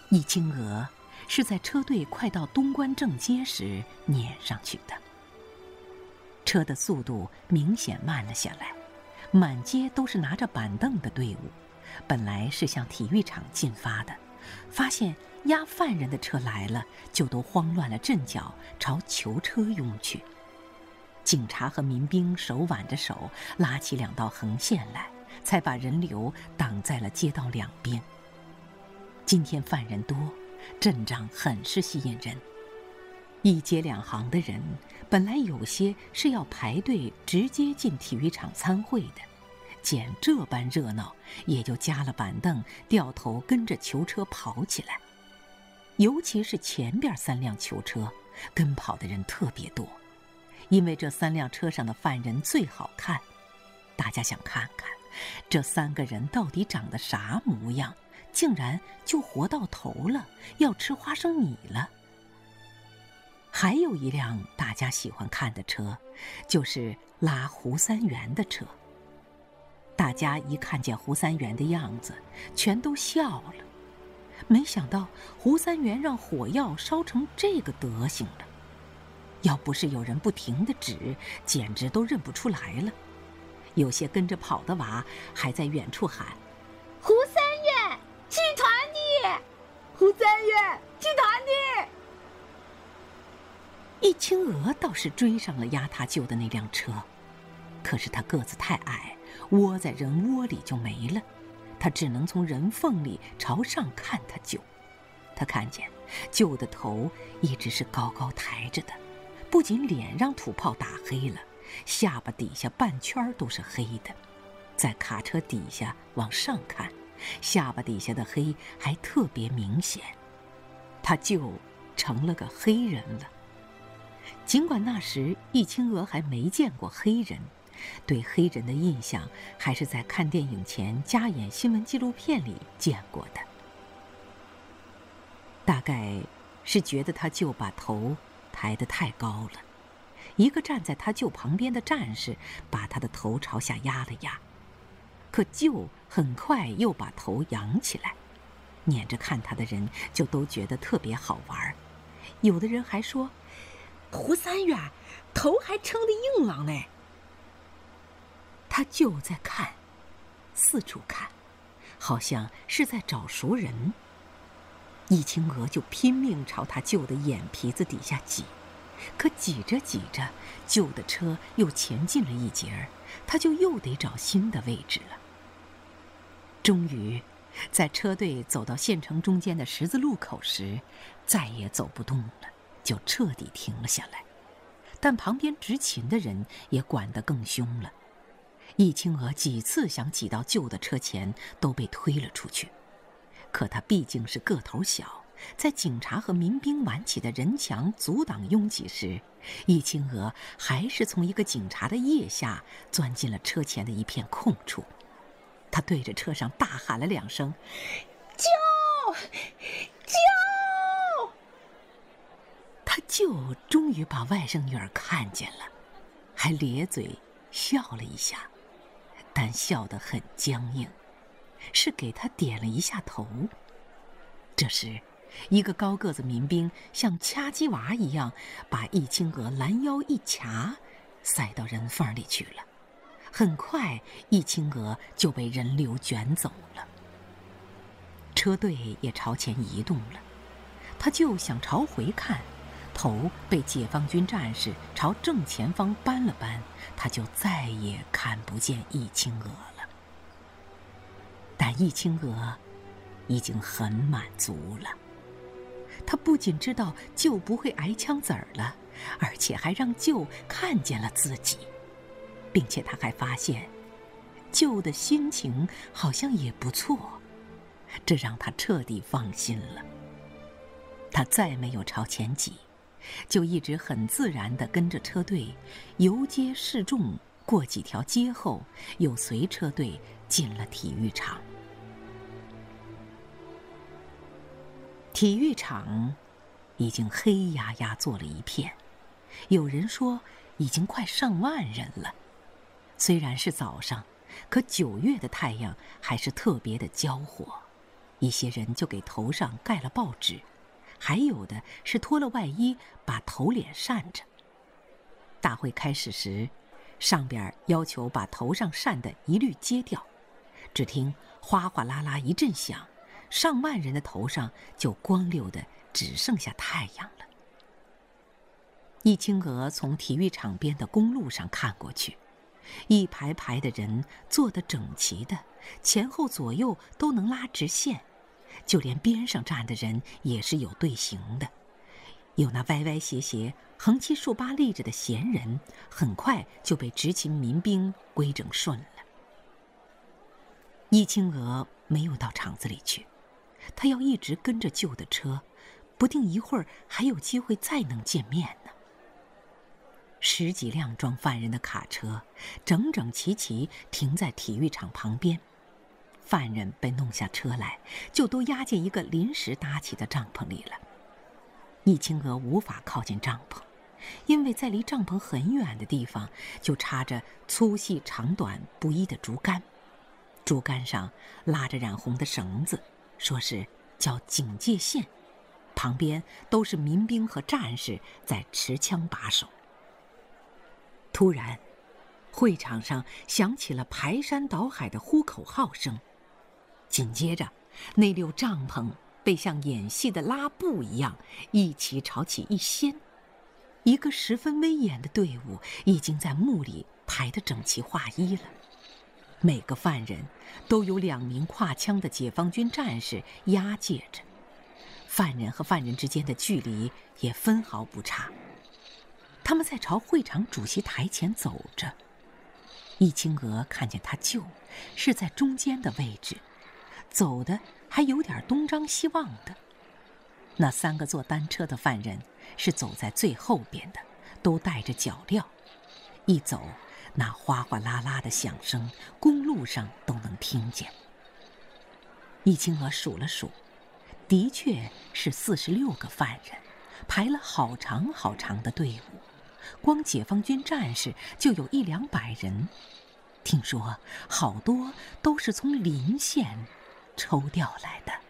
一青娥是在车队快到东关正街时撵上去的。车的速度明显慢了下来，满街都是拿着板凳的队伍，本来是向体育场进发的，发现押犯人的车来了，就都慌乱了阵脚，朝囚车拥去。警察和民兵手挽着手，拉起2道横线来，才把人流挡在了街道两边。今天犯人多，阵仗很是吸引人。一街2行的人，本来有些是要排队直接进体育场参会的，见这般热闹，也就夹了板凳，掉头跟着囚车跑起来。尤其是前边3辆囚车，跟跑的人特别多，因为这3辆车上的犯人最好看，大家想看看这3个人到底长得啥模样，竟然就活到头了，要吃花生米了。还有一辆大家喜欢看的车，就是拉胡三元的车。大家一看见胡三元的样子，全都笑了。没想到胡三元让火药烧成这个德行了，要不是有人不停地指，简直都认不出来了。有些跟着跑的娃还在远处喊：“ 胡三元，集团的！胡三元，集团的！” 一青娥倒是追上了押他舅的那辆车，可是他个子太矮，窝在人窝里就没了。他只能从人缝里朝上看他舅。他看见舅的头一直是高高抬着的，不仅脸让土炮打黑了，下巴底下半圈都是黑的。在卡车底下往上看，下巴底下的黑还特别明显。他舅成了个黑人了。尽管那时一青娥还没见过黑人，对黑人的印象还是在看电影前加演新闻纪录片里见过的。大概是觉得他舅把头抬得太高了，一个站在他舅旁边的战士把他的头朝下压了压，可舅很快又把头扬起来，撵着看他的人就都觉得特别好玩。有的人还说：“胡三元头还撑得硬朗嘞。”他就在看，四处看，好像是在找熟人。一青娥就拼命朝他舅的眼皮子底下挤，可挤着挤着，舅的车又前进了一截，他就又得找新的位置了。终于在车队走到县城中间的十字路口时，再也走不动了，就彻底停了下来。但旁边执勤的人也管得更凶了。一青娥几次想挤到舅的车前，都被推了出去。可他毕竟是个头小，在警察和民兵挽起的人墙阻挡拥挤时，一青娥还是从一个警察的腋下钻进了车前的一片空处。他对着车上大喊了2声：“救！救！”他舅终于把外甥女儿看见了，还咧嘴笑了一下，但笑得很僵硬，是给他点了一下头。这时一个高个子民兵像掐鸡娃一样把一青娥拦腰一卡，塞到人缝里去了。很快一青娥就被人流卷走了。车队也朝前移动了，他就想朝回看，头被解放军战士朝正前方搬了搬，他就再也看不见一青娥了。但一青娥已经很满足了，他不仅知道舅不会挨枪子儿了，而且还让舅看见了自己，并且他还发现舅的心情好像也不错，这让他彻底放心了。他再没有朝前挤，就一直很自然地跟着车队游街示众，过几条街后又随车队进了体育场。体育场已经黑压压坐了一片，有人说已经快上万人了。虽然是早上，可9月的太阳还是特别的焦火。 一些人就给头上盖了报纸，还有的是脱了外衣把头脸扇着。大会开始时，上边要求把头上扇的一律揭掉，只听哗哗啦啦一阵响，上万人的头上就光溜的只剩下太阳了。易清娥从体育场边的公路上看过去，一排排的人坐得整齐的，前后左右都能拉直线，就连边上站的人也是有队形的。有那歪歪斜斜、横七竖八立着的闲人，很快就被执勤民兵规整顺了。易清娥没有到场子里去，她要一直跟着旧的车，不定一会儿还有机会再能见面呢。10几辆装犯人的卡车，整整齐齐停在体育场旁边。犯人被弄下车来，就都押进一个临时搭起的帐篷里了。易清娥无法靠近帐篷，因为在离帐篷很远的地方就插着粗细长短不一的竹竿，竹竿上拉着染红的绳子，说是叫警戒线，旁边都是民兵和战士在持枪把守。突然，会场上响起了排山倒海的呼口号声，紧接着，那溜帐篷被像演戏的拉布一样一起朝起一掀，一个十分威严的队伍已经在幕里排得整齐划一了。每个犯人都有2名挎枪的解放军战士押解着，犯人和犯人之间的距离也分毫不差。他们在朝会场主席台前走着，易清娥看见他舅是在中间的位置，走的还有点东张西望的。那3个坐单车的犯人是走在最后边的，都带着脚镣，一走那哗哗啦啦的响声，公路上都能听见。易清娥数了数，的确是46个犯人，排了好长好长的队伍，光解放军战士就有100-200人，听说好多都是从邻县抽调来的。